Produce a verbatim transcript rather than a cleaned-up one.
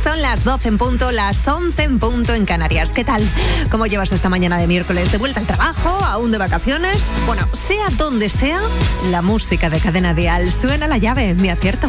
Son las doce en punto, las once en punto en Canarias. ¿Qué tal? ¿Cómo llevas esta mañana de miércoles? ¿De vuelta al trabajo? ¿Aún de vacaciones? Bueno, sea donde sea, la música de Cadena Dial suena la llave, me acierto.